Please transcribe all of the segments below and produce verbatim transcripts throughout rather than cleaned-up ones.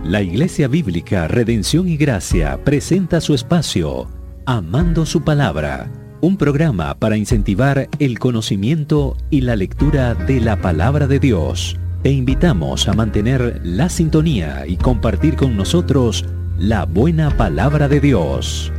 La Iglesia Bíblica Redención y Gracia presenta su espacio Amando su Palabra, un programa para incentivar el conocimiento y la lectura de la Palabra de Dios. Te invitamos a mantener la sintonía y compartir con nosotros la buena Palabra de Dios.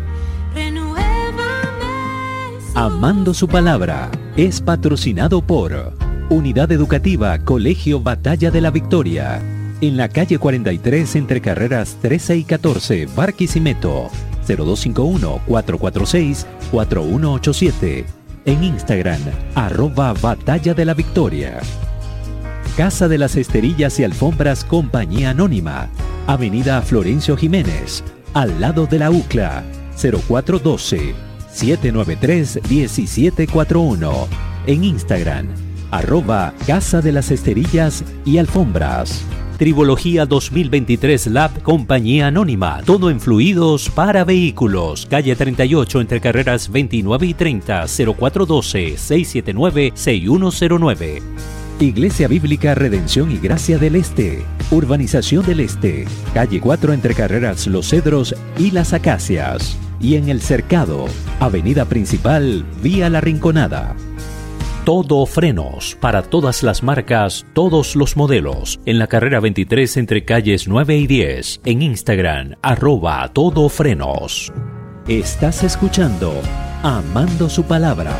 Amando su Palabra es patrocinado por Unidad Educativa Colegio Batalla de la Victoria, en la calle cuarenta y tres entre carreras trece y catorce, Barquisimeto, cero dos cinco uno, cuatro cuatro seis, cuatro uno ocho siete. En Instagram, arroba Batalla de la Victoria. Casa de las Esterillas y Alfombras Compañía Anónima, Avenida Florencio Jiménez, al lado de la U C L A, cero cuatro uno dos, siete nueve tres, uno siete cuatro uno. En Instagram, arroba Casa de las Esterillas y Alfombras. Tribología dos mil veintitrés Lab Compañía Anónima, todo en fluidos para vehículos, calle treinta y ocho entre carreras veintinueve y treinta, cero cuatro uno dos, seis siete nueve, seis uno cero nueve. Iglesia Bíblica Redención y Gracia del Este, Urbanización del Este, calle cuatro entre carreras Los Cedros y Las Acacias, y en El Cercado, avenida principal, vía La Rinconada. Todo Frenos, para todas las marcas, todos los modelos, en la carrera veintitrés entre calles nueve y diez, en Instagram, arroba Todo Frenos. Estás escuchando Amando su Palabra.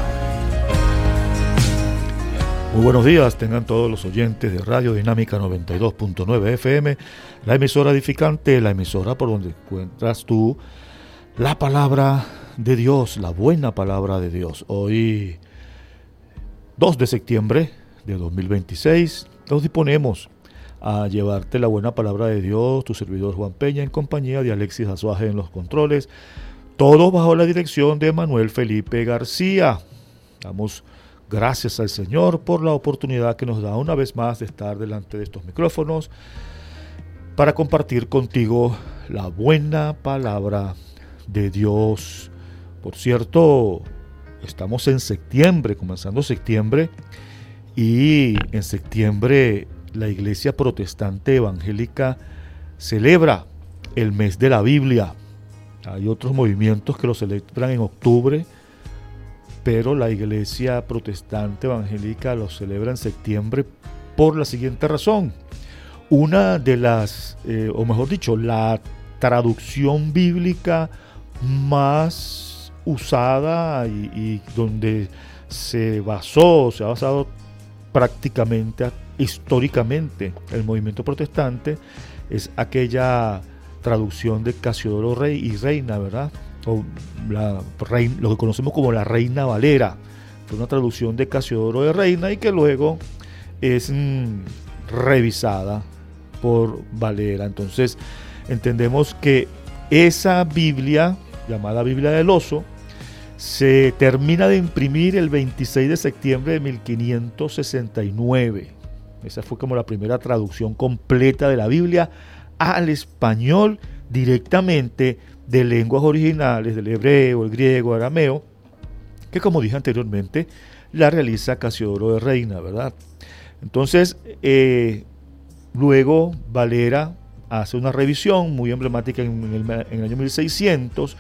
Muy buenos días, tengan todos los oyentes de Radio Dinámica noventa y dos punto nueve F M, la emisora edificante, la emisora por donde encuentras tú la palabra de Dios, la buena palabra de Dios. Hoy, dos de septiembre de dos mil veintiséis, nos disponemos a llevarte la buena palabra de Dios, tu servidor Juan Peña, en compañía de Alexis Azuaje en los controles, todo bajo la dirección de Manuel Felipe García. Damos gracias al Señor por la oportunidad que nos da una vez más de estar delante de estos micrófonos para compartir contigo la buena palabra de Dios. Por cierto, estamos en septiembre, comenzando septiembre, y en septiembre la Iglesia Protestante Evangélica celebra el mes de la Biblia. Hay otros movimientos que lo celebran en octubre, pero la Iglesia Protestante Evangélica lo celebra en septiembre por la siguiente razón. Una de las, eh, o mejor dicho, la traducción bíblica más usada y, y donde se basó, se ha basado prácticamente, históricamente, el movimiento protestante, es aquella traducción de Casiodoro Rey y Reina, ¿verdad? O la, lo que conocemos como la Reina Valera. Fue una traducción de Casiodoro de Reina y que luego es mmm, revisada por Valera. Entonces entendemos que esa Biblia, llamada Biblia del Oso, se termina de imprimir el veintiséis de septiembre de mil quinientos sesenta y nueve. Esa fue como la primera traducción completa de la Biblia al español directamente de lenguas originales, del hebreo, el griego, el arameo, que como dije anteriormente, la realiza Casiodoro de Reina, ¿verdad? Entonces, eh, luego Valera hace una revisión muy emblemática en el, en el año mil seiscientos,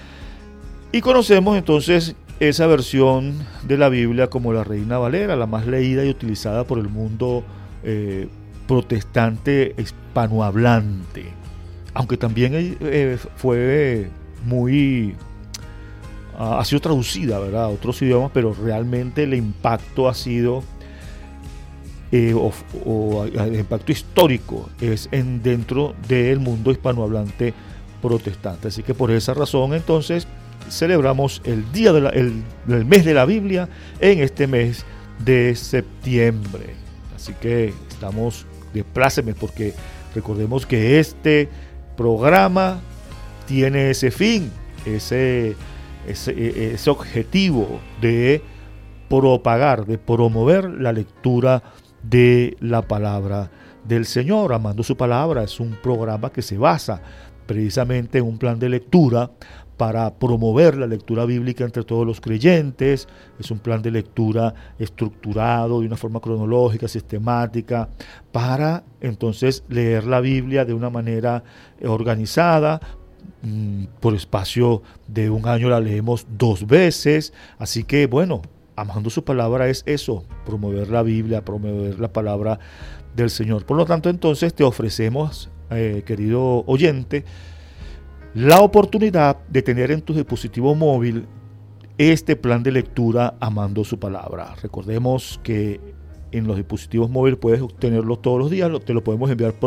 y conocemos entonces esa versión de la Biblia como la Reina Valera, la más leída y utilizada por el mundo eh, protestante hispanohablante. Aunque también eh, fue muy... Uh, ha sido traducida, ¿verdad?, a otros idiomas, pero realmente el impacto ha sido... Eh, o, o el impacto histórico es en, dentro del mundo hispanohablante protestante. Así que por esa razón entonces celebramos el día de la, el, el mes de la Biblia en este mes de septiembre. Así que estamos de plácemes, porque recordemos que este programa tiene ese fin, ese, ese, ese objetivo de propagar, de promover la lectura de la palabra del Señor. Amando su Palabra es un programa que se basa precisamente en un plan de lectura para promover la lectura bíblica entre todos los creyentes. Es un plan de lectura estructurado de una forma cronológica, sistemática, para entonces leer la Biblia de una manera organizada. Por espacio de un año la leemos dos veces, así que bueno, Amando su Palabra es eso, promover la Biblia, promover la palabra del Señor. Por lo tanto, entonces te ofrecemos, eh, querido oyente, la oportunidad de tener en tu dispositivo móvil este plan de lectura Amando su Palabra. Recordemos que en los dispositivos móviles puedes obtenerlo todos los días, te lo podemos enviar por